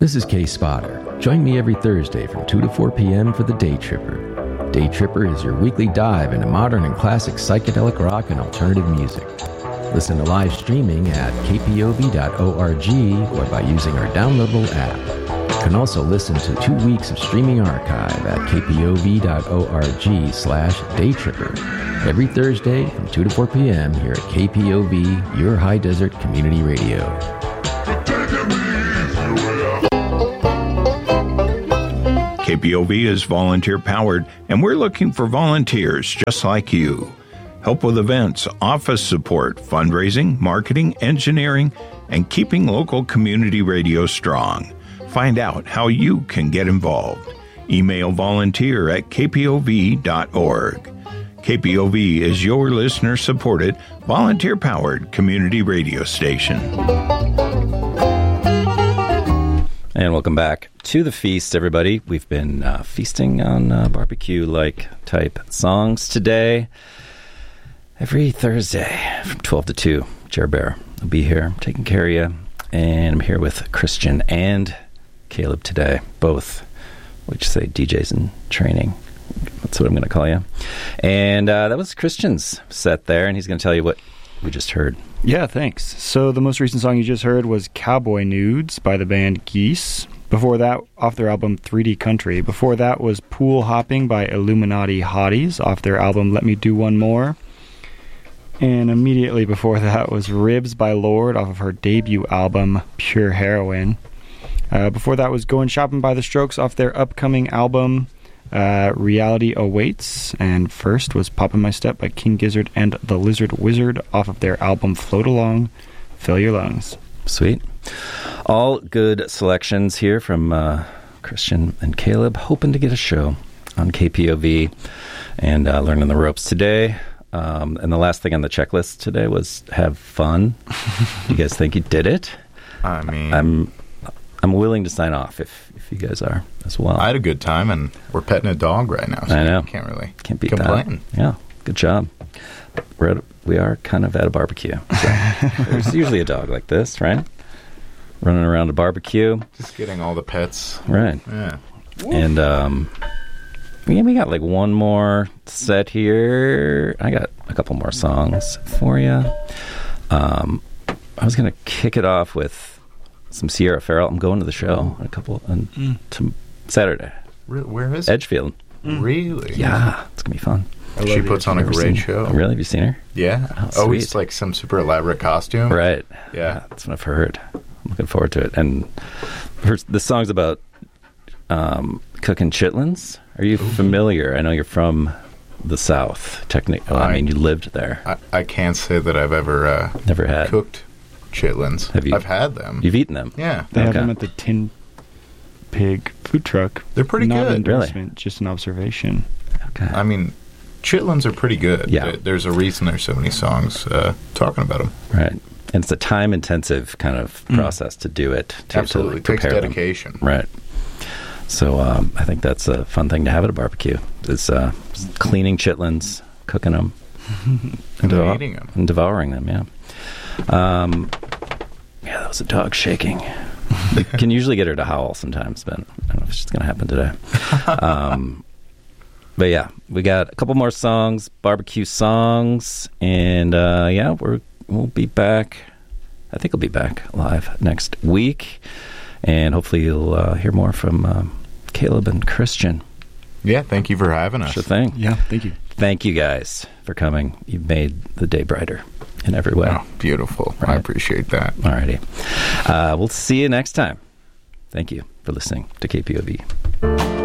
This is Kay Spotter. Join me every Thursday from 2 to 4 p.m. for The Day Tripper. Day Tripper is your weekly dive into modern and classic psychedelic rock and alternative music. Listen to live streaming at kpov.org or by using our downloadable app. You can also listen to 2 weeks of streaming archive at kpov.org/daytripper. Every Thursday from 2 to 4 p.m. here at KPOV, your high desert community radio. KPOV is volunteer-powered, and we're looking for volunteers just like you. Help with events, office support, fundraising, marketing, engineering, and keeping local community radio strong. Find out how you can get involved. Email volunteer@kpov.org. KPOV is your listener-supported, volunteer-powered community radio station. And welcome back to the feast, everybody. We've been feasting on barbecue-like type songs today. Every Thursday from 12 to 2, Jer Bear will be here taking care of you. And I'm here with Christian and Caleb today, both, what'd you say, DJs in training. That's what I'm going to call you. And that was Christian's set there, and he's going to tell you what we just heard. Yeah, thanks. So the most recent song you just heard was Cowboy Nudes by the band Geese. Before that, off their album 3D Country. Before that was Pool Hopping by Illuminati Hotties off their album Let Me Do One More. And immediately before that was Ribs by Lorde off of her debut album Pure Heroin. Before that was Going Shopping by the Strokes off their upcoming album Reality Awaits. And first was Poppin' My Step by King Gizzard and the Lizard Wizard off of their album Float Along, Fill Your Lungs. Sweet. All good selections here from Christian and Caleb, hoping to get a show on KPOV and learning the ropes today. And the last thing on the checklist today was have fun. You guys think you did it? I mean, I'm willing to sign off if you guys are as well. I had a good time, and we're petting a dog right now, so I know. Can't really beat complain. That. Yeah, good job. We are kind of at a barbecue. So there's usually a dog like this, right? Running around a barbecue. Just getting all the pets. Right. Yeah. And we got like one more set here. I got a couple more songs for you. I was going to kick it off with some Sierra Farrell. I'm going to the show to Saturday. Where is it? Edgefield. Really? Yeah, it's going to be fun. She puts on a great show. Really? Have you seen her? Yeah. Oh, it's like some super elaborate costume. Right. Yeah. That's what I've heard. I'm looking forward to it. And the song's about cooking chitlins. Are you familiar? I know you're from the South. You lived there. I can't say that I've ever never had cooked chitlins. Have you? I've had them. You've eaten them? Yeah. They have them at the Tin Pig food truck. They're pretty Not good. an endorsement, just an observation. Okay. I mean, chitlins are pretty good. Yeah. There's a reason there's so many songs talking about them. Right. And it's a time-intensive kind of process to do it. Absolutely. It takes dedication. Right. So I think that's a fun thing to have at a barbecue. Is cleaning chitlins, cooking them, and eating them. And devouring them, yeah. That was a dog shaking. You can usually get her to howl sometimes, but I don't know if it's going to happen today. But yeah, we got a couple more songs, barbecue songs, and we'll be back. I think we'll be back live next week, and hopefully you'll hear more from Caleb and Christian. Yeah, thank you for having us. Sure thing. Yeah, thank you. Thank you guys for coming. You've made the day brighter in every way. Oh, beautiful. Right. I appreciate that. Alrighty. We'll see you next time. Thank you for listening to KPOV.